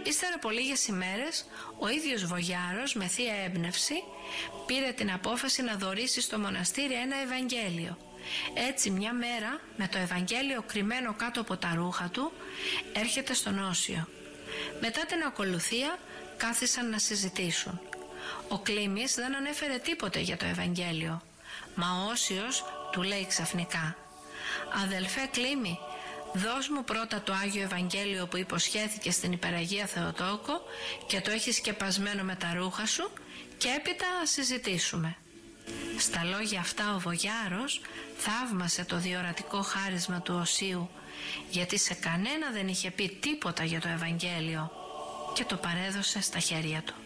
Ύστερα από λίγες ημέρες, ο ίδιος Βογιάρος με θεία έμπνευση πήρε την απόφαση να δωρήσει στο μοναστήρι ένα Ευαγγέλιο. Έτσι μια μέρα, με το Ευαγγέλιο κρυμμένο κάτω από τα ρούχα του, έρχεται στον Όσιο. Μετά την ακολουθία κάθισαν να συζητήσουν. Ο Κλήμης δεν ανέφερε τίποτε για το Ευαγγέλιο, μα ο Όσιος του λέει ξαφνικά: «Αδελφέ Κλήμη, δώσ' μου πρώτα το Άγιο Ευαγγέλιο που υποσχέθηκε στην Υπεραγία Θεοτόκο και το έχεις σκεπασμένο με τα ρούχα σου και έπειτα συζητήσουμε». Στα λόγια αυτά ο Βογιάρος θαύμασε το διορατικό χάρισμα του Οσίου, γιατί σε κανένα δεν είχε πει τίποτα για το Ευαγγέλιο, και το παρέδωσε στα χέρια του.